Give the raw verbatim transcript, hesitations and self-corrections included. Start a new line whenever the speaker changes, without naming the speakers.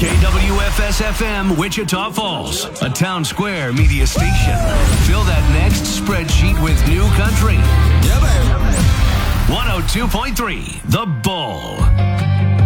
K W F S F M, Wichita Falls, a Town Square media station. Fill that next spreadsheet with new country.
Yeah, baby.
one oh two point three, The Bull.